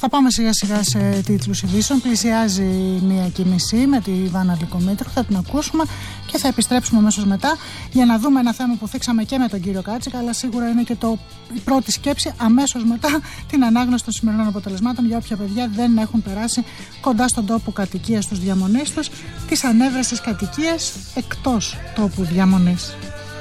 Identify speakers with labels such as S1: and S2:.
S1: Θα πάμε σιγά σιγά σε τίτλους ειδήσεων. Πλησιάζει 1:30 με τη Βάνα Λυκομήτρου. Θα την ακούσουμε και θα επιστρέψουμε αμέσως μετά για να δούμε ένα θέμα που θίξαμε και με τον κύριο Κάτσικα, αλλά σίγουρα είναι και η πρώτη σκέψη αμέσως μετά την ανάγνωση των σημερινών αποτελεσμάτων για όποια παιδιά δεν έχουν περάσει κοντά στον τόπο κατοικίας τους διαμονής τους, τις ανέβρεσες κατοικίες εκτός τόπου διαμονής.